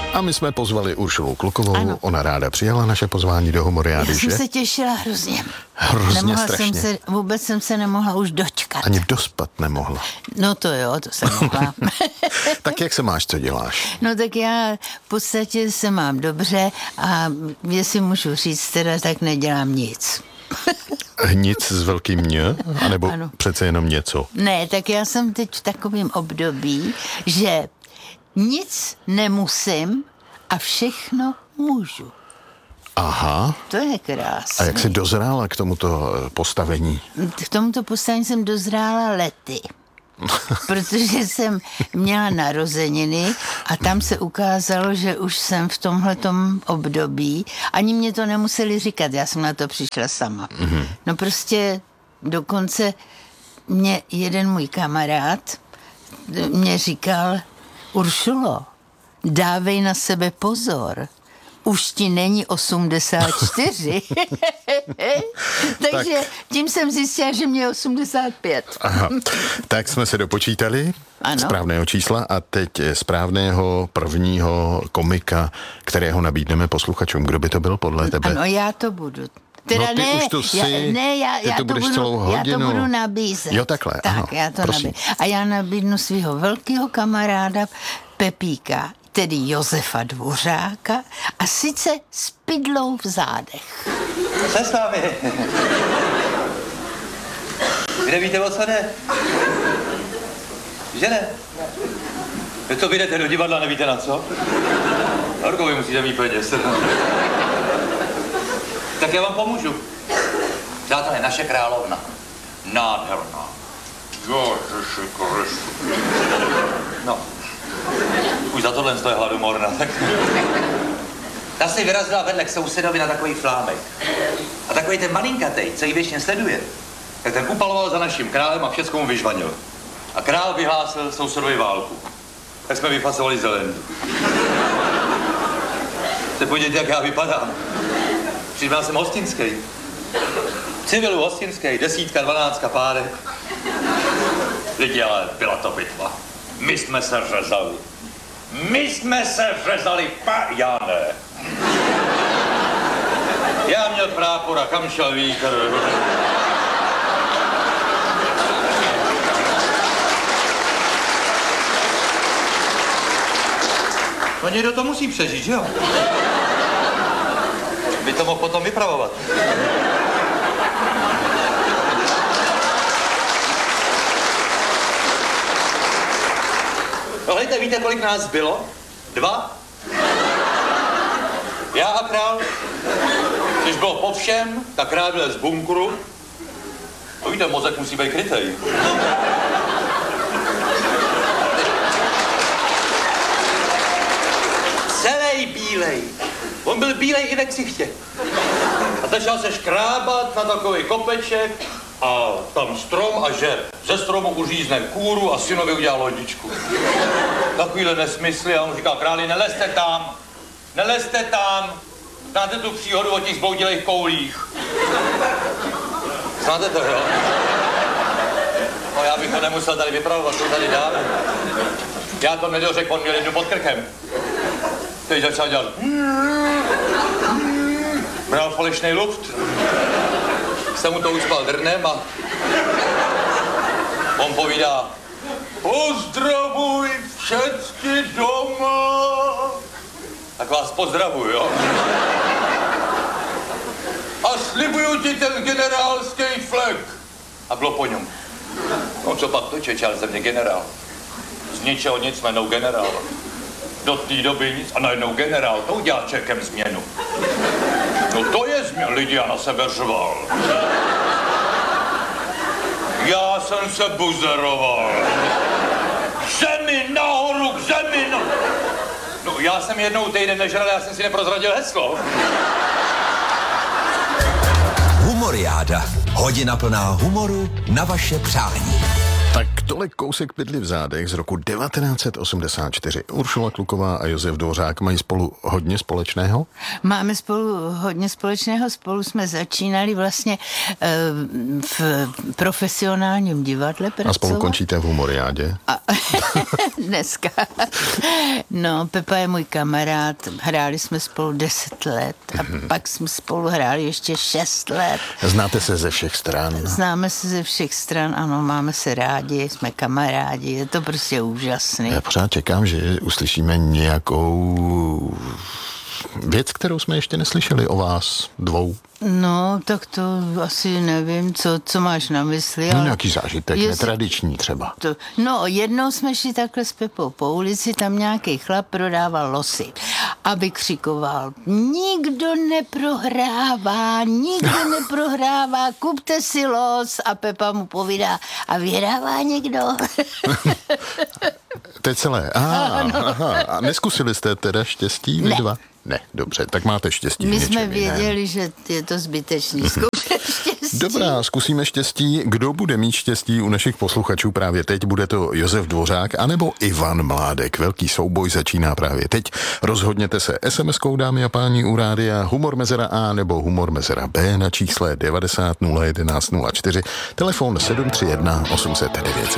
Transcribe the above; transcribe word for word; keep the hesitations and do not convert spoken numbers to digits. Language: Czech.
A my jsme pozvali Uršulu Klukovou, ano. Ona ráda přijala naše pozvání do Humoriády, Já že? jsem se těšila hrozně. Hrozně nemohla strašně. Jsem se, vůbec jsem se nemohla už dočkat. Ani dospat nemohla. No to jo, to jsem mohla. Tak jak se máš, co děláš? No tak já v podstatě se mám dobře a jestli můžu říct teda, tak nedělám nic. Nic s velkým ně? Anebo ano. Přece jenom něco? Ne, tak já jsem teď v takovém období, že nic nemusím a všechno můžu. Aha. To je krásné. A jak jsi dozrála k tomuto postavení? K tomuto postavení jsem dozrála lety. Protože jsem měla narozeniny a tam se ukázalo, že už jsem v tomhletom období. Ani mě to nemuseli říkat, já jsem na to přišla sama. Mm-hmm. No prostě dokonce mě jeden můj kamarád mě říkal: Uršulo, dávej na sebe pozor. Už ti není osmdesát čtyři. Takže tak. Tím jsem zjistila, že mě je osmdesát pět. Aha. Tak jsme se dopočítali ano. správného čísla a teď správného prvního komika, kterého nabídneme posluchačům. Kdo by to byl podle tebe? Ano, já to budu. Teda no ty ne, už to jsi, já, ne, já, ty já, to to budu, celou hodinu. já to budu nabízet. Jo, takhle, tak, ano, já to prosím. nabízet. A já nabídnu svého velkého kamaráda Pepíka, tedy Josefa Dvořáka, a sice s pidlou v zádech. Co s vámi? Vy nevíte, o co jde? Že ne? Vy to vyjdete do divadla, nevíte na co? Horko, vy musíte mít peněz. Tak já vám pomůžu. Přátelé, naše královna. Nádherná. Ježiši Kristu. No. Už za tohle je hladomorna, tak... Ta si vyrazila vedle k sousedovi na takový flámek. A takový ten malinkatej, co ji věčně sleduje, tak ten upaloval za naším králem a všecko mu vyžvanil. A král vyhlásil sousedovi válku. Tak jsme vyfasovali zelendu. Se podívejte, jak já vypadám. Přitom já jsem hostinský. Civilu hostinský, desítka, dvanáctka párek. Lidi, ale byla to bitva. My jsme se řezali. My jsme se řezali, pa... Já ne. Já měl prápora, kam šel vítr. No někdo to musí přežít, že jo? By to mohl potom vypravovat. No hejte, víte, kolik nás bylo? Dva? Já a král. Když bylo po všem, tak král byl z bunkru. No víte, mozek musí být krytej. Celej bílej. On byl bílej i ve ksichtě. A začal se škrábat na takový kopeček a tam strom a že ze stromu uřízne kůru a synovi udělá lodičku. Takovýhle nesmysly a on říkal: králi, nelezte tam, nelezte tam. Znáte tu příhodu o těch zbloudilých koulích? Znáte to, jo? No já bych to nemusel tady vypravovat, to tady dáme. Já to nedořekl, on měl jednu pod krkem. Teď začal dělat... Bral falešnej luft. Jsem mu to uspal drnem a... On povídá: pozdravuj všecky doma. Tak vás pozdravuj, jo? A slibuju ti ten generálský flek. A bylo po něm. No co pak to čečal ze mě generál? Z ničeho nic, najednou generál. Do té doby nic a najednou generál, to udělá Čekem změnu. No to je změna, lidi, já na sebe řval. Já jsem se buzeroval. K zemi, nahoru, k zemi, no. No já jsem jednou týden nežral, já jsem si neprozradil heslo. Humoriáda. Hodina plná humoru na vaše přání. Tak Tolik kousek Pytli v zádech z roku devatenáct set osmdesát čtyři. Uršula Kluková a Josef Dvořák mají spolu hodně společného? Máme spolu hodně společného. Spolu jsme začínali vlastně uh, v profesionálním divadle pracovat. A spolu končíte v Humoriádě? A dneska. No, Pepa je můj kamarád. Hráli jsme spolu deset let a mm-hmm. pak jsme spolu hráli ještě šest let. Znáte se ze všech stran? Známe se ze všech stran, ano, máme se rádi, jsme kamarádi, je to prostě úžasný. Já pořád čekám, že uslyšíme nějakou věc, kterou jsme ještě neslyšeli o vás dvou. No, tak to asi nevím, co, co máš na mysli. No, nějaký zážitek, jest... netradiční třeba. To, no, jednou jsme šli takhle s Pepou po ulici, tam nějaký chlap prodával losy a vykřikoval: nikdo neprohrává, nikdo neprohrává, kupte si los. A Pepa mu povídá: a vyhrává někdo? To je celé. Aha, aha. A neskusili jste teda štěstí vy ne. dva? Ne, dobře, tak máte štěstí. My jsme věděli, že je to zbytečný zkoušet štěstí. Dobrá, zkusíme štěstí. Kdo bude mít štěstí u našich posluchačů právě teď? Bude to Josef Dvořák anebo Ivan Mládek? Velký souboj začíná právě teď. Rozhodněte se es em eskou, dámy a páni, u rádia Humor mezera A nebo Humor mezera B na čísle devadesát nula jedenáct nula čtyři, telefon sedm tři jedna osm set devět set.